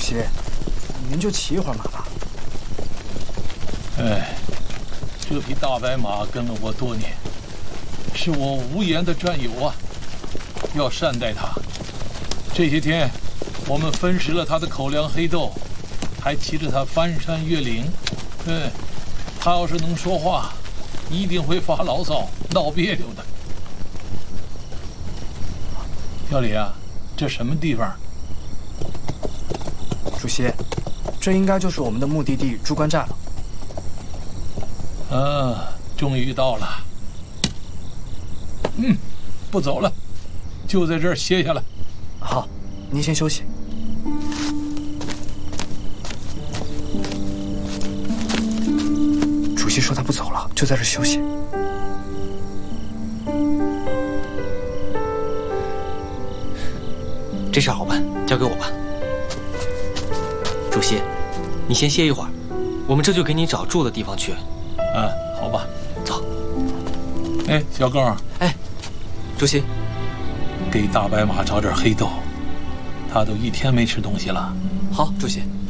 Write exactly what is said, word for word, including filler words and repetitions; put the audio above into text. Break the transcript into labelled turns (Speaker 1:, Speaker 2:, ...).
Speaker 1: 席，您就骑一会儿马吧。
Speaker 2: 哎，这匹大白马跟了我多年，是我无言的战友啊，要善待它。这些天，我们分食了它的口粮黑豆，还骑着它翻山越岭。嗯，它要是能说话，一定会发牢骚、闹别扭的。小李啊，这什么地方？
Speaker 1: 主席，这应该就是我们的目的地朱关寨了。
Speaker 2: 啊，终于到了。嗯，不走了，就在这儿歇下来。
Speaker 1: 好，您先休息。主席说他不走了，就在这儿休息。
Speaker 3: 这事好办，交给我吧。主席，你先歇一会儿，我们这就给你找住的地方去。
Speaker 2: 啊，好吧，
Speaker 3: 走。
Speaker 2: 哎，小高，
Speaker 3: 哎，主席，
Speaker 2: 给大白马找点黑豆，它都一天没吃东西了。
Speaker 3: 好，主席。